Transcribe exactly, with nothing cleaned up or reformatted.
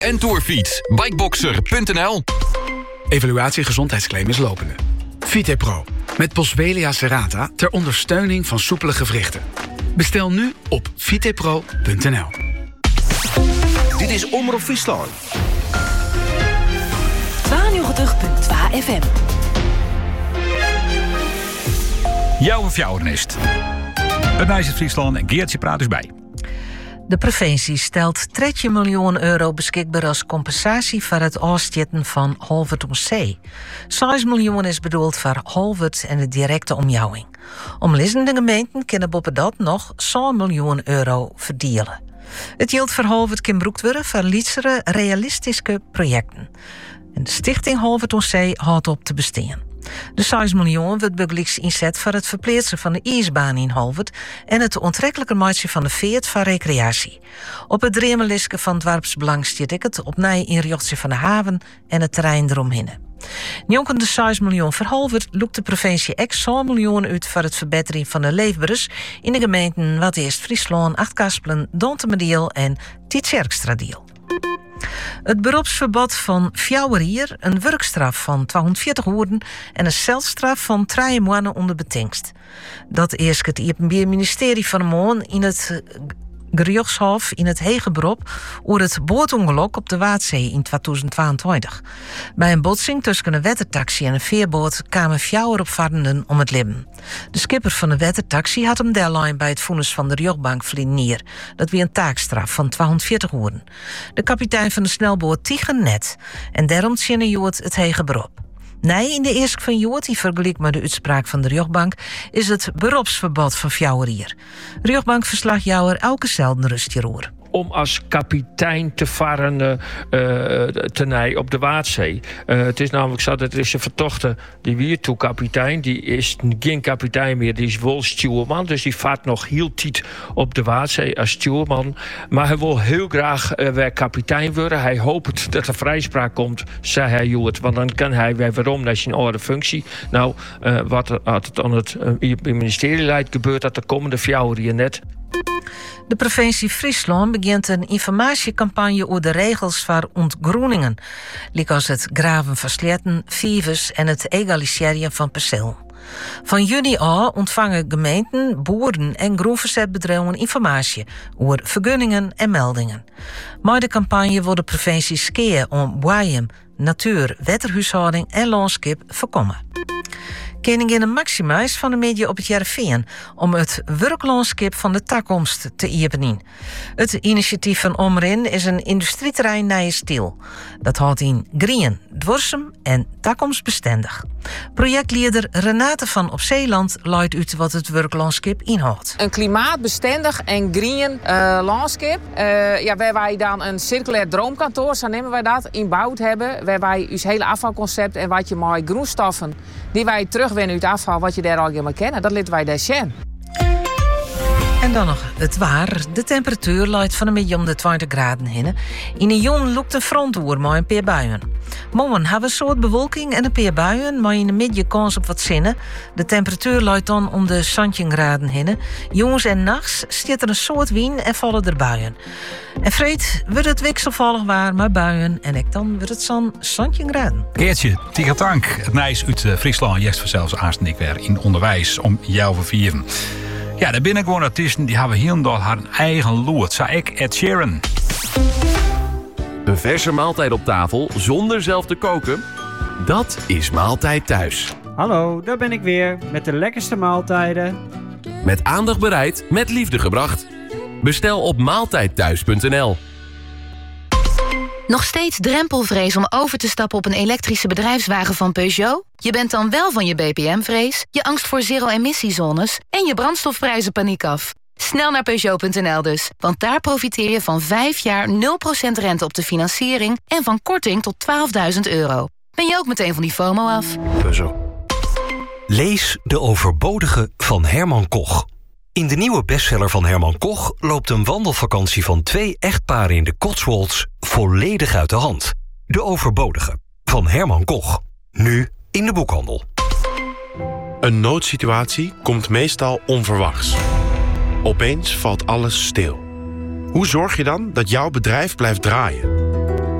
en Tourfiets. Bikeboxer punt n l. Evaluatie gezondheidsclaim is lopende. VitePro. Met Boswellia serrata ter ondersteuning van soepele gewrichten. Bestel nu op vitepro punt n l. Dit is Omroep Friesland. tweeënnegentig komma twee F M. Jouw Fjouwernest. Het meisje uit Friesland en Geertje praat dus bij. De provincie stelt dertien miljoen euro beschikbaar als compensatie voor het afzetten van Holwert om Zee. zes miljoen is bedoeld voor Holwert en de directe omjouwing. Omliggende gemeenten kunnen boven dat nog zo'n miljoen euro verdelen. Het geldt voor Holwert kan gebruikt worden voor lietsere realistische projecten. En de stichting Holwert om Zee houdt op te bestaan. De zes miljoen wordt begelijks inzet voor het verplaatsen van de ijsbaan in Holwert en het onttrekkelijke maatje van de veert van recreatie. Op het Dremeliske van het Dwarpsbelang stiert ik het opnieuw in Rjochtje van de haven en het terrein eromheen. Jonken de zes miljoen voor Holwert loekt de provincie ex zo'n miljoen uit voor het verbetering van de leefbares in de gemeenten wat eerst Friesland, Achtkaspelen, Dontemediel en Tietjerkstradiel. Het beroepsverbod van fjouwerier, een werkstraf van tweehonderdveertig uren en een celstraf van drie maanden onder betingst. Dat eerst het Openbaar Ministerie van de Moon in het Gerechtshof in het hege beroep over het bootongeluk op de Waadzee in tweeduizend tweeëntwintig. Bij een botsing tussen een wettertaxi en een veerboot kwamen fjouweropvarenden om het leven. De skipper van de wettertaxi had hem deadline bij het vonnis van de rechtbank verliezen neer. Dat weer een taakstraf van tweehonderdveertig uren. De kapitein van de snelboot tiegen net en daarom tjenne Jood het hege beroep. Nee, in de eerste van Jood, die vergelijk met de uitspraak van de rechtbank, is het beroepsverbod van fjouwerier. Rechtbankverslagjouwer Elke Zelden rust hierover. Om als kapitein te varen uh, tenij op de Waadzee. Uh, het is namelijk zo dat er is een vertochte die weer toe kapitein. Die is geen kapitein meer, die is wel stuurman. Dus die vaart nog heel tijd op de Waadzee als stuurman. Maar hij wil heel graag uh, weer kapitein worden. Hij hoopt dat er vrijspraak komt, zei hij Joert. Want dan kan hij weer waarom naar zijn oude functie. Nou, uh, wat had het aan het uh, ministerie leidt gebeurt dat de komende fjouwerier net. De provincie Friesland begint een informatiecampagne over de regels voor ontgroeningen, like als het graven van sletten, vivers en het egaliseren van perceel. Van juni al ontvangen gemeenten, boeren en groenverzetbedrijven informatie over vergunningen en meldingen. Maar de campagne wordt de provincie skeer om boeien, natuur, wetterhuishouding en landschap voorkomen. Koningin Maxima is van de media op het Jereveen om het werklandschap van de toekomst te openen. Het initiatief van Omrin is een industrieterrein naar je stil. Dat houdt in green, dwarsem en toekomstbestendig. Projectleider Renate van Op Zeeland luidt uit wat het werklandschap inhoudt. Een klimaatbestendig en green uh, landschap. Uh, ja, waar wij dan een circulair droomkantoor, zo nemen wij dat, inbouwd hebben. Waar wij ons hele afvalconcept en wat je mooie groenstoffen die wij terugwinnen uit afval, wat je daar al helemaal kennen, dat laten wij daar zien. En dan nog het waar. De temperatuur luidt van een beetje om de twintig graden heen. In een jon loopt een frontoer met een paar buien. Morgen hebben we een soort bewolking en een paar buien, maar in de middag kans op wat zinnen. De temperatuur luidt dan om de zestien graden heen. Jongens en nachts stiert er een soort wind en vallen er buien. En vreed wordt het wisselvallig waar, maar buien en ik dan wordt het zo'n zestien graden. Geertje, Tigertank, het meis uit Friesland, jest vanzelfs aanstaan ik weer in onderwijs om jou te vieren. Ja, de binnengewone artiesten die hebben hier door haar eigen loert. Zei ik Ed Sheeran. Een verse maaltijd op tafel zonder zelf te koken? Dat is Maaltijd Thuis. Hallo, daar ben ik weer met de lekkerste maaltijden. Met aandacht bereid, met liefde gebracht. Bestel op maaltijdthuis punt n l. Nog steeds drempelvrees om over te stappen op een elektrische bedrijfswagen van Peugeot? Je bent dan wel van je B P M-vrees, je angst voor zero-emissiezones en je brandstofprijzenpaniek af. Snel naar Peugeot punt n l dus, want daar profiteer je van vijf jaar nul procent rente op de financiering en van korting tot twaalfduizend euro. Ben je ook meteen van die FOMO af? Peugeot. Lees De Overbodige van Herman Koch. In de nieuwe bestseller van Herman Koch loopt een wandelvakantie van twee echtparen in de Cotswolds volledig uit de hand. De Overbodige van Herman Koch. Nu in de boekhandel. Een noodsituatie komt meestal onverwachts. Opeens valt alles stil. Hoe zorg je dan dat jouw bedrijf blijft draaien?